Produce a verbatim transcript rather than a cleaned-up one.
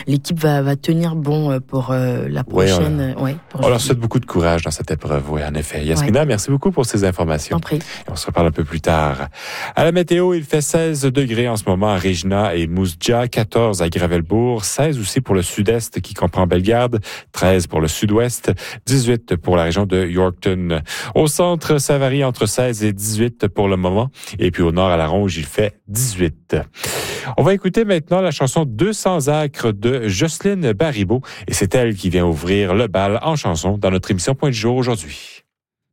l'équipe va, va tenir bon pour euh, la prochaine. Oui, on, ouais, pour on leur souhaite beaucoup de courage dans cette épreuve, oui, en effet. Yasmina, ouais. merci beaucoup pour ces informations. En prie. Et on se reparle un peu plus tard. À la météo, il fait seize degrés en ce moment à Regina et Mousdja, quatorze à Gravelbourg, seize aussi pour le sud-est qui comprend Bellegarde, treize pour le sud-ouest, dix-huit pour la région de Yorkton. Au centre, ça varie entre seize et dix-huit pour le moment. Et puis au nord, à la Ronge, il fait dix-huit. On va écouter maintenant la chanson deux cents acres de Jocelyne Baribeau. Et c'est elle qui vient ouvrir le bal en chanson dans notre émission Point du jour aujourd'hui.